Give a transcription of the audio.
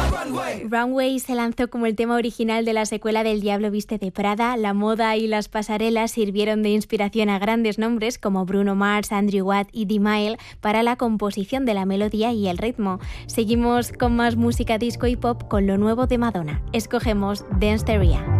Runway se lanzó como el tema original de la secuela del Diablo Viste de Prada. La moda y las pasarelas sirvieron de inspiración a grandes nombres como Bruno Mars, Andrew Watt y D-Mile para la composición de la melodía y el ritmo. Seguimos con más música disco y pop con lo nuevo de Madonna. Escogemos Dance Theory.